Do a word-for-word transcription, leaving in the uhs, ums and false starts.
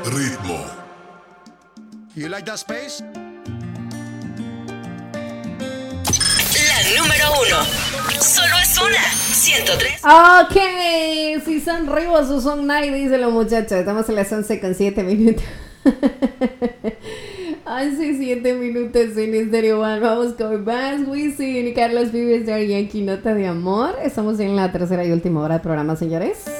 ritmo. You like that space? La número uno. Solo es una. ciento tres. Ok, si son ribos o son night, dicen los muchachos. Estamos a las once con siete minutos. once, siete minutos en Estéreo One. Vamos con más Wisin y Carlos Vives de Yankee, Nota de Amor. Estamos en la tercera y última hora del programa, señores.